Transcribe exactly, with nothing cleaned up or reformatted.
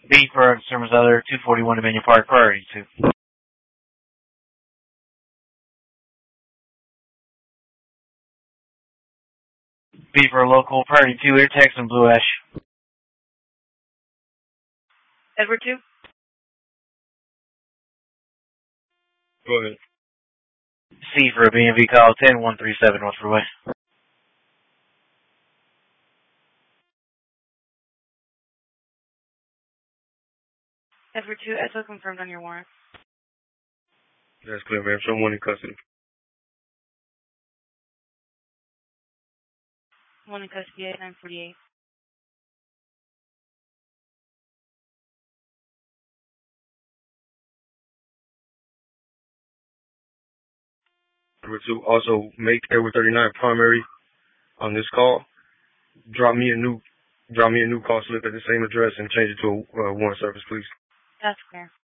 B for Service Other, two forty-one Dominion Park, priority two. B for Local, priority two, air tax and Blue Ash. Edward two. Go ahead. C for a B and V call, ten one three seven North Freeway. Edward two, Echo confirmed on your warrant. That's clear, ma'am. Show one in custody. One in custody at nine forty-eight. Edward two, also make Edward thirty-nine primary on this call. Drop me a new, drop me a new call slip at the same address and change it to a uh, warrant service, please. That's clear.